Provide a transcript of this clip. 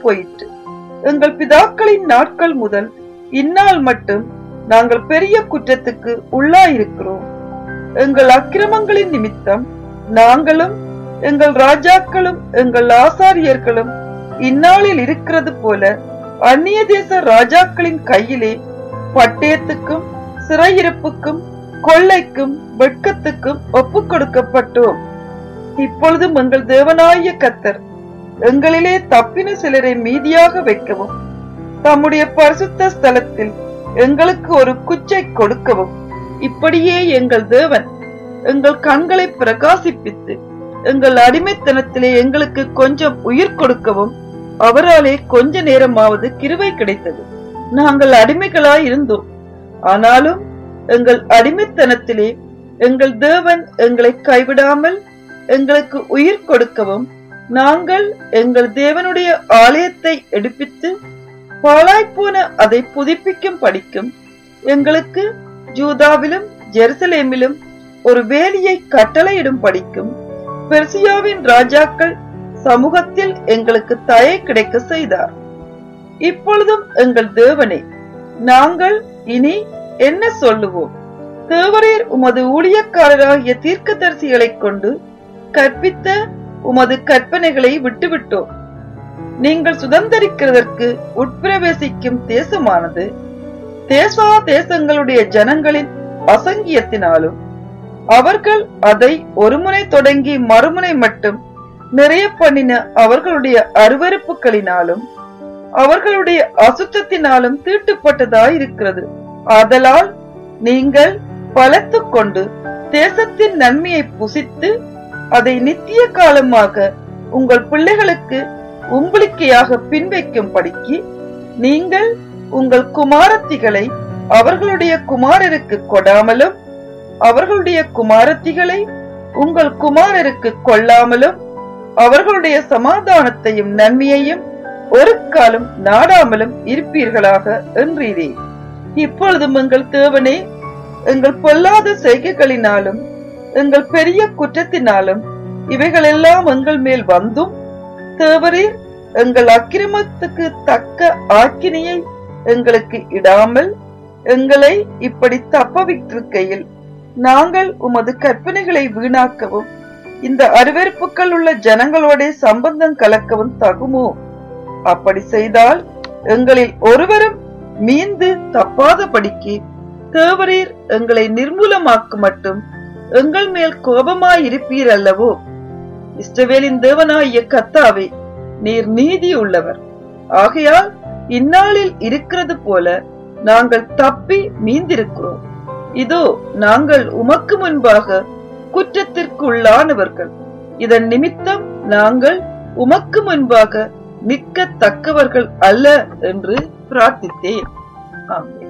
போயிற்று. எங்கள் பிதாக்களின் நாட்கள் முதல் இந்நாள் மட்டும் நாங்கள் பெரிய குற்றத்துக்கு உள்ளாயிருக்கிறோம். எங்கள் அக்கிரமங்களின் நிமித்தம் நாங்களும் எங்கள் ராஜாக்களும் எங்கள் ஆசாரியர்களும் இந்நாளில் இருக்கிறது போல அந்நிய தேச ராஜாக்களின் கையிலே பட்டயத்துக்கும் சிறையிருப்புக்கும் கொள்ளைக்கும் வெட்கத்துக்கும் ஒப்பு கொடுக்கப்பட்டோம். இப்பொழுதும் எங்கள் தேவனாகிய கர்த்தர் எங்களிலே தப்பின சிலரை மீதியாக வைக்கவும் தம்முடைய பரிசுத்த ஸ்தலத்தில் எங்களுக்கு ஒரு குச்சை கொடுக்கவும், இப்படியே எங்கள் தேவன் எங்கள் கண்களை பிரகாசிப்பித்து எங்கள் அடிமைத்தனத்திலே எங்களுக்கு கொஞ்சம் உயிர் கொடுக்கவும் அவராலே கொஞ்ச நேரமாவது கிருபை கிடைத்தது. நாங்கள் அடிமைகளாய் இருந்தோம், ஆனாலும் எங்கள் அடிமைத்தனத்திலே எங்கள் தேவன் எங்களை கைவிடாமல் எங்களுக்கு உயிர் கொடுக்கவும் நாங்கள் எங்கள் தேவனுடைய ஆலயத்தை எடுப்பித்து பாழாய்ப்போன அதை புதுப்பிக்கும் படிக்கும் எங்களுக்கு யூதாவிலும் ஜெருசலேமிலும் ஒரு வேலியை கட்டளையிடும் படிக்கும் பெர்சியாவின் ராஜாக்கள் சமூகத்தில் எங்களுக்கு தயை கிடைக்க செய்தார். இப்பொழுதும் எங்கள் தேவனே, நாங்கள் இனி என்ன சொல்லுவோம்? தேவரீர் உமது ஊழியக்காரராகிய தீர்க்கதரிசிகளை கொண்டு கற்பித்த உமது கற்பனைகளை விட்டுவிட்டோம். நீங்கள் சுதந்திரிக்கிறதற்கு உட்பிரவேசிக்கும் தேசமானது தேசா தேசங்களுடைய ஜனங்களின் அசங்கியத்தினாலும் அவர்கள் அதை ஒருமுனை தொடங்கி மறுமுனை மட்டும் நிறைய பண்ணின அவர்களுடைய அருவருப்புகளினாலும் அவர்களுடைய அசுத்தத்தினாலும் தீட்டுப்பட்டதாயிருக்கிறது. ஆதலால் நீங்கள் பலத்து கொண்டு தேசத்தின் நன்மையை புசித்து அதை நித்திய காலமாக உங்கள் பிள்ளைகளுக்கு உங்களுக்கையாக பின்வைக்கும் படிக்கு நீங்கள் உங்கள் குமாரத்திகளை அவர்களுடைய குமாரருக்கு கொடாமலும் அவர்களுடைய குமாரத்திகளை உங்கள் குமாரருக்கு கொள்ளாமலும் அவர்களுடைய சமாதானத்தையும் நன்மையையும் ஒரு காலம் நாடாமலும் இருப்பீர்களாக என்றீரே. இப்பொழுதும் எங்கள் தேவனே, எங்கள் பொல்லாத செய்கைகளினாலும் எங்கள் பெரிய குற்றத்தினாலும் இவைகளெல்லாம் எங்கள் மேல் வந்தும் தேவரீர் எங்கள் அக்கிரமத்துக்கு தக்க ஆக்கினையை எங்களுக்கு இடாமல் எங்களை இப்படி தப்பவிட்டிருக்கையில் நாங்கள் உமது கற்பனைகளை வீணாக்கவும் இந்த அருவருப்புகள் உள்ள ஜனங்களோட சம்பந்தம் கலக்கவும் தகுமோ? அப்படி செய்தால் எங்களில் ஒருவரும் மீந்து தப்பாதபடிக்கு தேவரீர் எங்களை நிர்மூலமாக்க மட்டும் எங்கள் மேல் கோபமாயிருப்பீர் அல்லவோ? இஸ்ரவேலின் தேவனாகிய கர்த்தாவே, நீர் நீதி உள்ளவர். ஆகையால் இந்நாளில் இருக்கிறது போல நாங்கள் தப்பி மீந்திருக்கிறோம். இதோ நாங்கள் உமக்கு முன்பாக குற்றத்திற்குள்ளானவர்கள். இதன் நிமித்தம் நாங்கள் உமக்கு முன்பாக நிற்கத்தக்கவர்கள் அல்ல என்று பிரார்த்தித்தேன். ஆமென்.